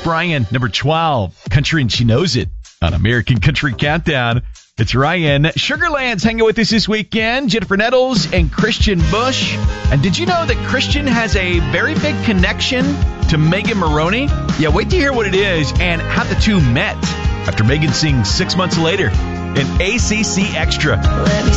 Luke Bryan, number 12, Country and She Knows It on American Country Countdown. It's Ryan. Sugarland's hanging with us this weekend. Jennifer Nettles and Christian Bush. And did you know that Christian has a very big connection to Megan Maroney? Yeah, wait to hear what it is and how the two met after Megan sings 6 months later in ACC Extra.